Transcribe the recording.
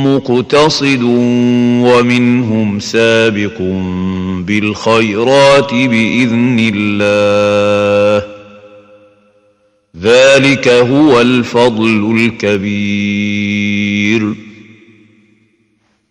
مقتصد ومنهم سابق بالخيرات بإذن الله، ذلك هو الفضل الكبير.